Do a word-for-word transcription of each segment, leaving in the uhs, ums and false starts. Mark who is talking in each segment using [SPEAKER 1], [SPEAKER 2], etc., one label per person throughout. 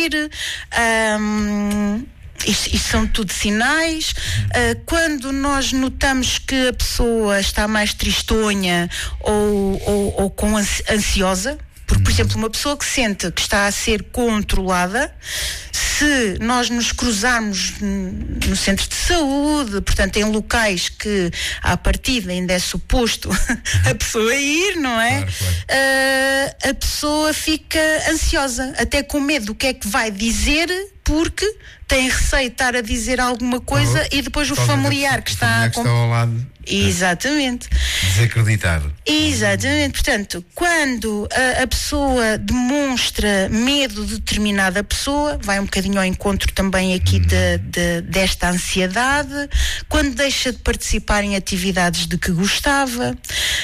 [SPEAKER 1] Um, Isto, isto são tudo sinais. Uh, quando nós notamos que a pessoa está mais tristonha ou, ou, ou com ansi- ansiosa, porque, por exemplo, uma pessoa que sente que está a ser controlada, se nós nos cruzarmos no centro de saúde, portanto em locais que à partida ainda é suposto a pessoa ir, não é?
[SPEAKER 2] Claro, claro.
[SPEAKER 1] Uh, a pessoa fica ansiosa, até com medo do que é que vai dizer, porque tem receio de estar a dizer alguma coisa
[SPEAKER 2] Oh,
[SPEAKER 1] e depois o familiar que está,
[SPEAKER 2] que está ao lado
[SPEAKER 1] exatamente
[SPEAKER 2] desacreditado.
[SPEAKER 1] Exatamente, portanto, quando a, a pessoa demonstra medo de determinada pessoa, vai um bocadinho ao encontro também aqui
[SPEAKER 2] hum.
[SPEAKER 1] de, de, desta ansiedade, quando deixa de participar em atividades de que gostava,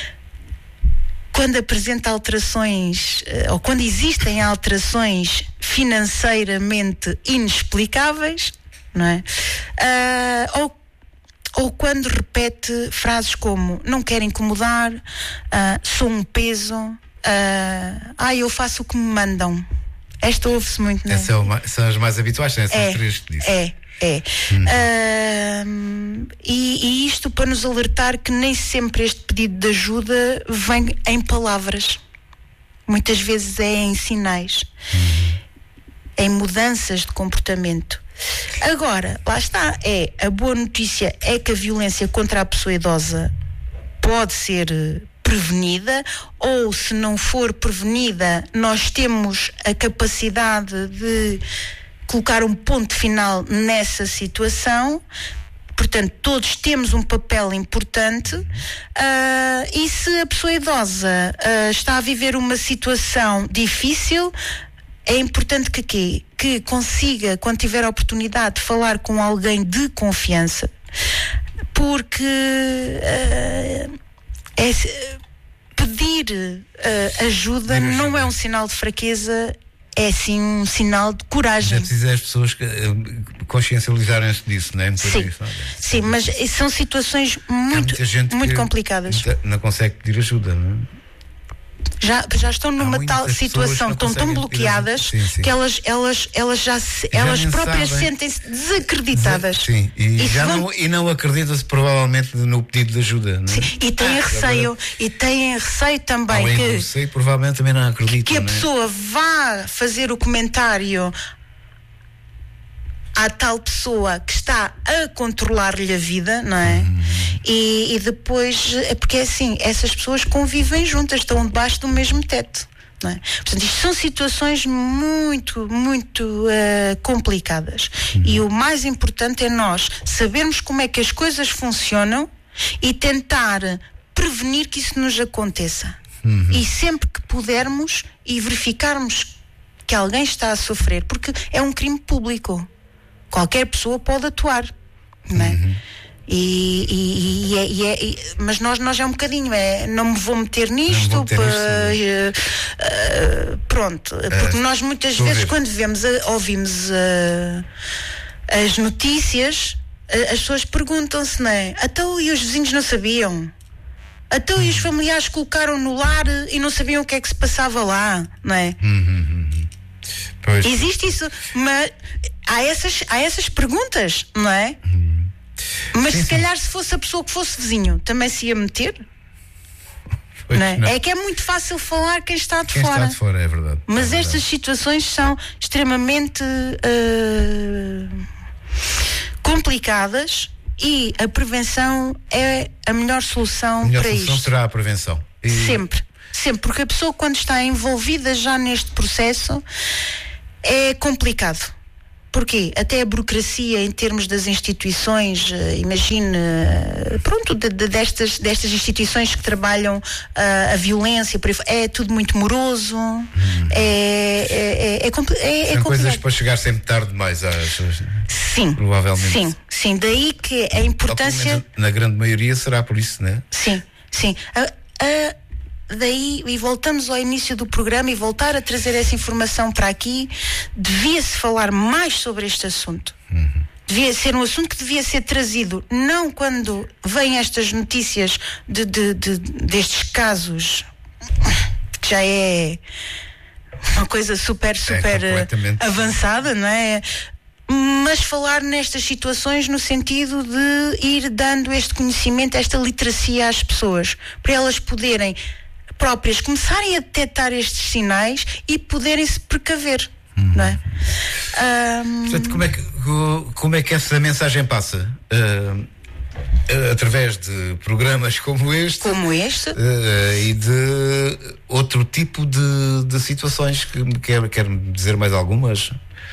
[SPEAKER 1] quando apresenta alterações, ou quando existem alterações financeiramente inexplicáveis, não é? Uh, ou Ou quando repete frases como não quero incomodar, uh, sou um peso, uh, ah, eu faço o que me mandam. Esta ouve-se muito, não é?
[SPEAKER 2] Essas são, são as mais habituais, são essas
[SPEAKER 1] é,
[SPEAKER 2] três que disse.
[SPEAKER 1] É, é.
[SPEAKER 2] Hum.
[SPEAKER 1] Uh, e, e isto para nos alertar que nem sempre este pedido de ajuda vem em palavras. Muitas vezes é em sinais, hum. em mudanças de comportamento. Agora, lá está, é, a boa notícia é que a violência contra a pessoa idosa pode ser prevenida, ou se não for prevenida, nós temos a capacidade de colocar um ponto final nessa situação. Portanto, todos temos um papel importante, uh, e se a pessoa idosa uh, está a viver uma situação difícil, é importante que, que, que consiga, quando tiver a oportunidade, de falar com alguém de confiança, porque uh, é, pedir uh, ajuda não, não é um sinal de fraqueza, é sim um sinal de coragem.
[SPEAKER 2] É preciso as pessoas que, uh, consciencializarem-se disso, não é?
[SPEAKER 1] Sim,
[SPEAKER 2] isso, não é?
[SPEAKER 1] Sim, mas são situações muito, muito complicadas.
[SPEAKER 2] Não consegue pedir ajuda, não é?
[SPEAKER 1] Já, já estão numa tal situação, estão tão bloqueadas, sim, sim. que elas, elas, elas, já se, já elas próprias sabem. Sentem-se desacreditadas.
[SPEAKER 2] Sim, e,
[SPEAKER 1] e,
[SPEAKER 2] já
[SPEAKER 1] vão...
[SPEAKER 2] não, e não acreditam-se provavelmente no pedido de ajuda. Não é?
[SPEAKER 1] Sim, e têm ah, receio, agora... e têm receio também
[SPEAKER 2] Além
[SPEAKER 1] que,
[SPEAKER 2] receio, provavelmente também não acreditam,
[SPEAKER 1] que a
[SPEAKER 2] não é?
[SPEAKER 1] pessoa vá fazer o comentário à tal pessoa que está a controlar-lhe a vida, não é? Uhum. E, e depois, é porque é assim, essas pessoas convivem juntas, estão debaixo do mesmo teto, não é? Portanto, isto são situações muito, muito uh, complicadas. Uhum. E o mais importante é nós sabermos como é que as coisas funcionam e tentar prevenir que isso nos aconteça. Uhum. E sempre que pudermos e verificarmos que alguém está a sofrer, porque é um crime público. Qualquer pessoa pode atuar, não é? Uhum. E, e, e, é, e, é, e mas nós, nós é um bocadinho, é, não me vou meter nisto,
[SPEAKER 2] vou meter
[SPEAKER 1] para,
[SPEAKER 2] nisto
[SPEAKER 1] uh, uh, pronto, uh, porque nós muitas vezes ver. quando vemos, uh, ouvimos uh, as notícias, uh, as pessoas perguntam-se, não é? Então, e os vizinhos não sabiam? Então, uhum. e os familiares colocaram no lar e não sabiam o que é que se passava lá, não é?
[SPEAKER 2] Uhum. Pois.
[SPEAKER 1] Existe isso, mas há essas, há essas perguntas, não é?
[SPEAKER 2] Hum.
[SPEAKER 1] Mas
[SPEAKER 2] sim,
[SPEAKER 1] se
[SPEAKER 2] sim.
[SPEAKER 1] calhar se fosse a pessoa que fosse vizinho, também se ia meter? Não é? Não. É que é muito fácil falar quem está de
[SPEAKER 2] quem
[SPEAKER 1] fora.
[SPEAKER 2] Está de fora, é verdade.
[SPEAKER 1] Mas
[SPEAKER 2] é verdade.
[SPEAKER 1] Estas situações são extremamente uh, complicadas e a prevenção é a melhor solução
[SPEAKER 2] a melhor
[SPEAKER 1] para
[SPEAKER 2] solução
[SPEAKER 1] isto.
[SPEAKER 2] será a prevenção. E...
[SPEAKER 1] Sempre, sempre, porque a pessoa quando está envolvida já neste processo é complicado. Porquê? Até a burocracia em termos das instituições, uh, imagine, uh, pronto, de, de, destas, destas instituições que trabalham uh, a violência, é tudo muito moroso, hum. é, é, é, é, compl- é,
[SPEAKER 2] São
[SPEAKER 1] é
[SPEAKER 2] coisas para chegar sempre tarde demais às,
[SPEAKER 1] sim,
[SPEAKER 2] provavelmente.
[SPEAKER 1] Sim, sim, daí que a importância...
[SPEAKER 2] Na grande maioria será por isso, não é?
[SPEAKER 1] Sim, sim. A, a, Daí, e voltamos ao início do programa e voltar a trazer essa informação para aqui, devia-se falar mais sobre este assunto. Uhum. Devia ser um assunto que devia ser trazido, não quando vêm estas notícias de, de, de, destes casos, que já é uma coisa super, super
[SPEAKER 2] é completamente
[SPEAKER 1] avançada, não é? Mas falar nestas situações no sentido de ir dando este conhecimento, esta literacia às pessoas, para elas poderem próprias começarem a detectar estes sinais e poderem se precaver, uhum. não é? Um...
[SPEAKER 2] Portanto, como é que, como é que essa mensagem passa? Uh, através de programas como este,
[SPEAKER 1] como este?
[SPEAKER 2] Uh, e de outro tipo de, de situações que quer, quer me dizer mais algumas?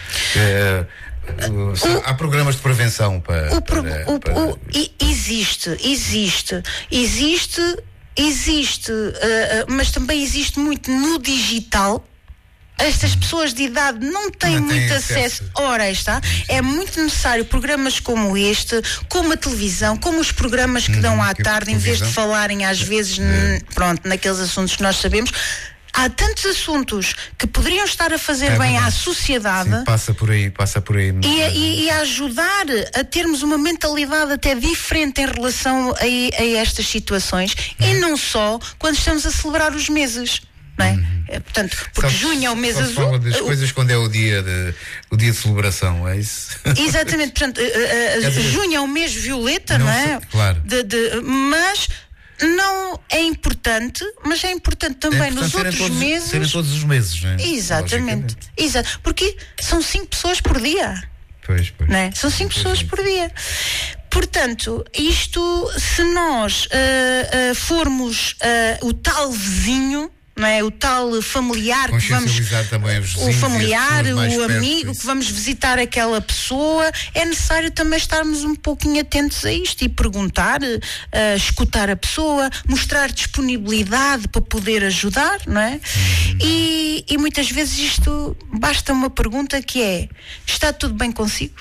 [SPEAKER 2] Uh, Uh, o, há programas de prevenção para,
[SPEAKER 1] o, pro,
[SPEAKER 2] para,
[SPEAKER 1] o,
[SPEAKER 2] para...
[SPEAKER 1] O, existe, existe, existe, existe, uh, uh, mas também existe muito no digital. Estas pessoas de idade não têm não muito acesso. acesso. Ora, está. É muito necessário programas como este, como a televisão, como os programas que hum, dão à que tarde, em vez de falarem às vezes, é. n- pronto, naqueles assuntos que nós sabemos. Há tantos assuntos que poderiam estar a fazer é bem à sociedade.
[SPEAKER 2] Sim, passa por aí, passa por aí.
[SPEAKER 1] E, e, e a ajudar a termos uma mentalidade até diferente em relação a, a estas situações. Uhum. E não só quando estamos a celebrar os meses. Não é? Uhum. É, portanto, porque só, junho é o mês
[SPEAKER 2] só
[SPEAKER 1] azul.
[SPEAKER 2] Se fala das coisas quando é o dia de, o dia de celebração, é isso?
[SPEAKER 1] Exatamente, portanto, uh, uh, dizer, junho é o mês violeta, não, não é?
[SPEAKER 2] Sei, claro.
[SPEAKER 1] De, de, mas não é importante, mas é importante também é importante nos outros
[SPEAKER 2] todos,
[SPEAKER 1] meses.
[SPEAKER 2] Serem todos os meses, não é?
[SPEAKER 1] Exatamente. Exato. Porque são cinco pessoas por dia.
[SPEAKER 2] Pois, pois.
[SPEAKER 1] Não é? São cinco pois pessoas é. por dia. Portanto, isto, se nós uh, uh, formos uh, o tal vizinho, não é? O tal familiar que vamos
[SPEAKER 2] também os vizinhos,
[SPEAKER 1] o familiar, o
[SPEAKER 2] perto,
[SPEAKER 1] amigo
[SPEAKER 2] isso.
[SPEAKER 1] que vamos visitar aquela pessoa, é necessário também estarmos um pouquinho atentos a isto e perguntar, uh, escutar a pessoa, mostrar disponibilidade para poder ajudar, não é? Uhum. E, e muitas vezes isto basta uma pergunta que é: está tudo bem consigo?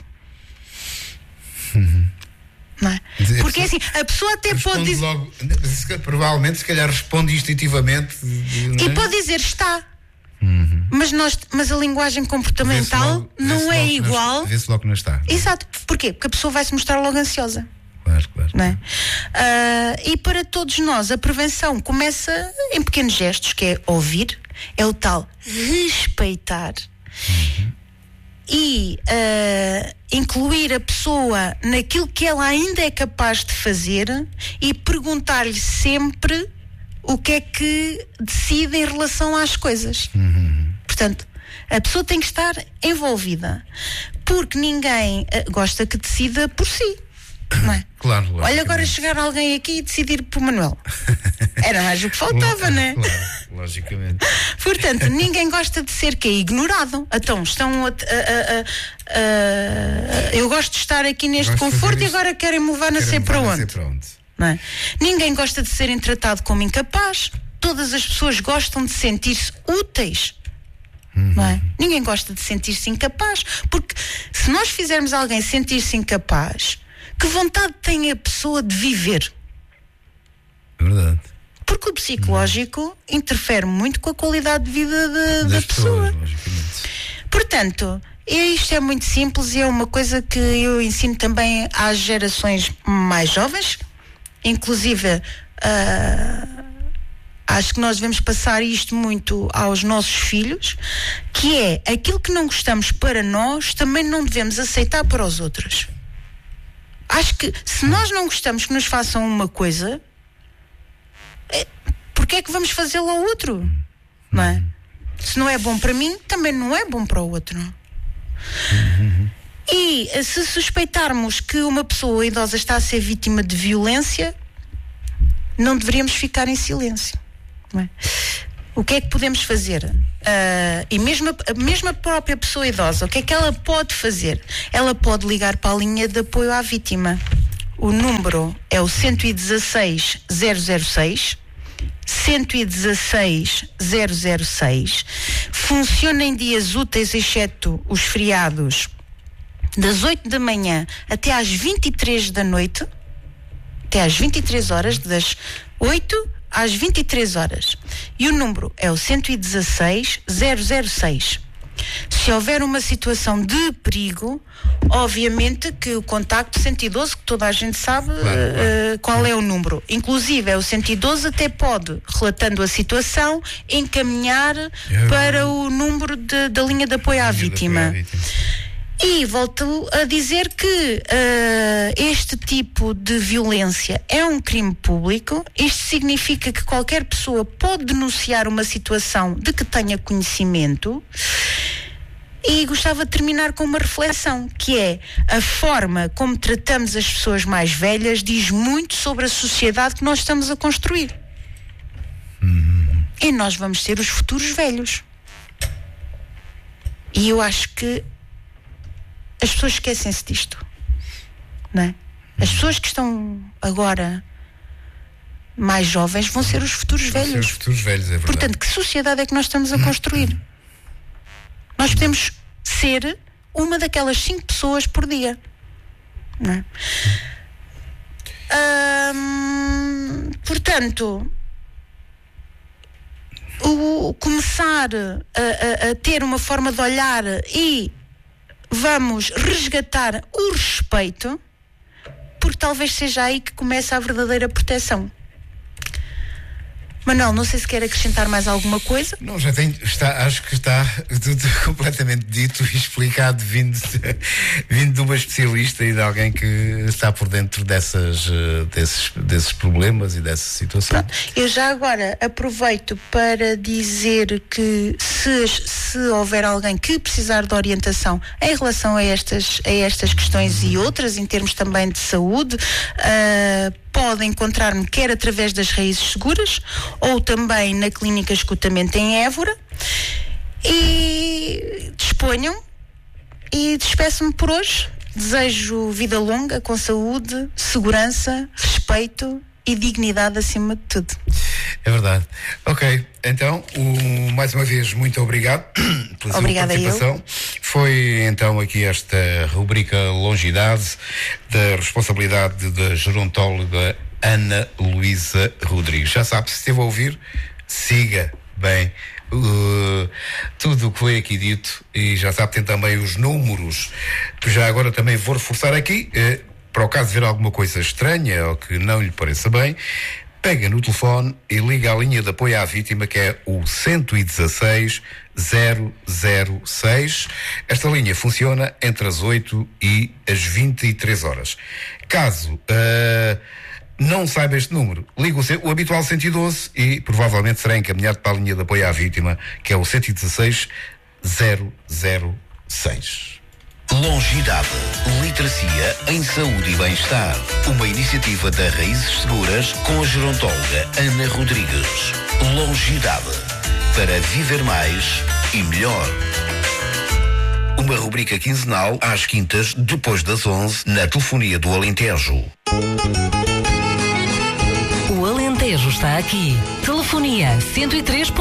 [SPEAKER 2] Uhum.
[SPEAKER 1] Não é? Porque assim, a pessoa até
[SPEAKER 2] responde
[SPEAKER 1] pode dizer.
[SPEAKER 2] Logo, provavelmente, se calhar, responde instintivamente.
[SPEAKER 1] E pode dizer está. Uhum. Mas, nós, mas a linguagem comportamental logo, não é igual.
[SPEAKER 2] Vê-se logo que não está.
[SPEAKER 1] Exato. Porquê? Porque a pessoa vai se mostrar logo ansiosa.
[SPEAKER 2] Claro, claro.
[SPEAKER 1] Não é? Uh, e para todos nós, a prevenção começa em pequenos gestos, que é ouvir, é o tal respeitar. Uhum. E uh, incluir a pessoa naquilo que ela ainda é capaz de fazer e perguntar-lhe sempre o que é que decide em relação às coisas. Uhum. Portanto, a pessoa tem que estar envolvida, porque ninguém uh, gosta que decida por si. Não é?
[SPEAKER 2] Claro,
[SPEAKER 1] olha, agora chegar alguém aqui e decidir por Manuel. Era mais o que faltava, não é?
[SPEAKER 2] Claro, logicamente.
[SPEAKER 1] Portanto, ninguém gosta de ser que é ignorado. Então, estão a, a, a, a, eu gosto de estar aqui neste gosto conforto e agora querem-me levar não sei para onde. Não é? Ninguém gosta de serem tratado como incapaz. Todas as pessoas gostam de sentir-se úteis. Uhum. Não é? Ninguém gosta de sentir-se incapaz. Porque se nós fizermos alguém sentir-se incapaz, que vontade tem a pessoa de viver?
[SPEAKER 2] É verdade.
[SPEAKER 1] Porque o psicológico uhum. interfere muito com a qualidade de vida de, da pessoa.
[SPEAKER 2] Pessoas,
[SPEAKER 1] portanto, isto é muito simples e é uma coisa que eu ensino também às gerações mais jovens. Inclusive, uh, acho que nós devemos passar isto muito aos nossos filhos, que é aquilo que não gostamos para nós, também não devemos aceitar para os outros. Acho que se nós não gostamos que nos façam uma coisa, é, porque é que vamos fazê-lo ao outro? Não é? Se não é bom para mim, também não é bom para o outro. Uhum. E se suspeitarmos que uma pessoa idosa está a ser vítima de violência, não deveríamos ficar em silêncio. Não é? O que é que podemos fazer? Uh, e mesmo a, mesmo a própria pessoa idosa, o que é que ela pode fazer? Ela pode ligar para a linha de apoio à vítima. O número é o cento e dezasseis, zero zero seis. cento e dezasseis, zero zero seis. Funciona em dias úteis, exceto os feriados, das oito da manhã até às vinte e três da noite. Até às vinte e três horas, das oito às vinte e três horas. E o número é o cento e dezasseis, zero zero seis. Se houver uma situação de perigo, obviamente que o contacto cento e doze, que toda a gente sabe claro, claro. Uh, qual é o número. Inclusive, é o cento e doze até pode, relatando a situação, encaminhar Eu... para o número de, da linha de apoio à vítima. Apoio à vítima. E volto a dizer que uh, este tipo de violência é um crime público. Isto significa que qualquer pessoa pode denunciar uma situação de que tenha conhecimento. E gostava de terminar com uma reflexão, que é a forma como tratamos as pessoas mais velhas diz muito sobre a sociedade que nós estamos a construir. Uhum. E nós vamos ser os futuros velhos. E eu acho que as pessoas esquecem-se disto, não é? As pessoas que estão agora mais jovens vão ser os futuros
[SPEAKER 2] vão
[SPEAKER 1] velhos.
[SPEAKER 2] Ser os futuros velhos, é verdade.
[SPEAKER 1] Portanto, que sociedade é que nós estamos a construir? Nós podemos ser uma daquelas cinco pessoas por dia, não é? Hum, portanto, o começar a, a, a ter uma forma de olhar e vamos resgatar o respeito, porque talvez seja aí que começa a verdadeira proteção. Manuel, não sei se quer acrescentar mais alguma coisa.
[SPEAKER 2] Não, já tenho, está, acho que está tudo completamente dito e explicado, vindo de, vindo de uma especialista e de alguém que está por dentro dessas, desses, desses problemas e dessa situação.
[SPEAKER 1] Pronto. Eu já agora aproveito para dizer que se, se houver alguém que precisar de orientação em relação a estas, a estas questões e outras, em termos também de saúde, uh, pode encontrar-me quer através das Raízes Seguras ou também na Clínica Escutamento em Évora, e disponham, e despeço-me por hoje. Desejo vida longa, com saúde, segurança, respeito e dignidade acima de tudo.
[SPEAKER 2] É verdade. Ok, então, o, mais uma vez, muito obrigado pela
[SPEAKER 1] Obrigada
[SPEAKER 2] sua participação. Eu. Foi então aqui esta rubrica Longidade, da responsabilidade da gerontóloga Ana Luísa Rodrigues. Já sabe, se esteve a ouvir, siga bem uh, tudo o que foi aqui dito, e já sabe, tem também os números, que já agora também vou reforçar aqui, uh, para o caso de ver alguma coisa estranha ou que não lhe pareça bem, pega no telefone e liga à linha de apoio à vítima, que é o cento e dezasseis zero zero seis. Esta linha funciona entre as oito e as vinte e três horas. Caso uh, não saiba este número, liga o, o habitual cento e doze e provavelmente será encaminhado para a linha de apoio à vítima, que é o cento e dezasseis zero zero seis.
[SPEAKER 3] Longidade, literacia em saúde e bem-estar. Uma iniciativa da Raízes Seguras com a gerontóloga Ana Rodrigues. Longidade, para viver mais e melhor. Uma rubrica quinzenal às quintas, depois das onze, na Telefonia do Alentejo.
[SPEAKER 4] O Alentejo está aqui. Telefonia cento e três